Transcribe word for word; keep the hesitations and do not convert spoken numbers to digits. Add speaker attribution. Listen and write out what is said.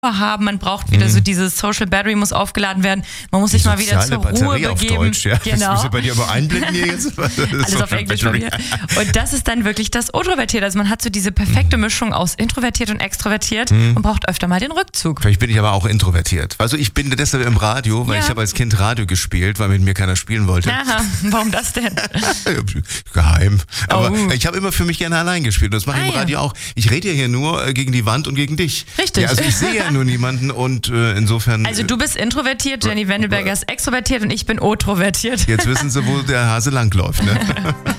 Speaker 1: haben, man braucht wieder mhm. so diese Social Battery muss aufgeladen werden, man muss sich mal wieder zur
Speaker 2: Batterie
Speaker 1: Ruhe begeben.
Speaker 2: Auf Deutsch, ja.
Speaker 1: Genau.
Speaker 2: Das bei dir aber einblenden hier jetzt.
Speaker 1: Alles auf Englisch bei mir. Und das ist dann wirklich das Introvertiert. Also man hat so diese perfekte Mischung aus introvertiert und extrovertiert mhm. und braucht öfter mal den Rückzug.
Speaker 2: Vielleicht bin ich aber auch introvertiert. Also ich bin deshalb im Radio, weil ja. ich habe als Kind Radio gespielt, weil mit mir keiner spielen wollte.
Speaker 1: Aha, warum das denn?
Speaker 2: Geheim. Aber
Speaker 1: oh.
Speaker 2: ich habe immer für mich gerne allein gespielt. Das mache ich ah, im Radio ja. auch. Ich rede ja hier nur äh, gegen die Wand und gegen dich.
Speaker 1: Richtig.
Speaker 2: Ja, also ich sehe ja nur niemanden und äh, insofern...
Speaker 1: Also du bist introvertiert, Jenny Wendelberger ist extrovertiert und ich bin otrovertiert.
Speaker 2: Jetzt wissen Sie, wo der Hase langläuft, ne?